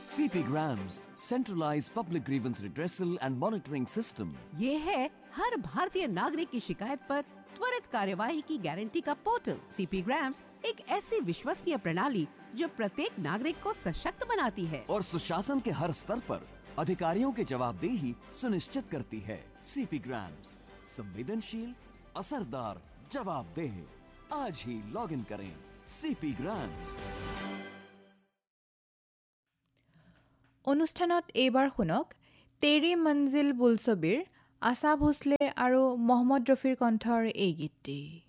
CP Grams, centralized public grievance redressal and monitoring system. ये है हर भारतीय नागरिक की शिकायत पर त्वरित कार्यवाही की गारंटी का पोर्टल। CP Grams एक ऐसी विश्वसनीय प्रणाली जो प्रत्येक नागरिक को सशक्त बनाती है और सुशासन के हर स्तर पर अधिकारियों की जवाबदेही सुनिश्चित करती है। CP Grams, संवेदनशील, असरदार, जवाबदेह। आज ही लॉग इन करें CP Grams। অনুষ্ঠানত এইবাৰ শুনক তেৰি মঞ্জিল বুলছবিৰ আশা ভোসলে আৰু মহম্মদ ৰফিৰ কণ্ঠৰ এই গীতটি।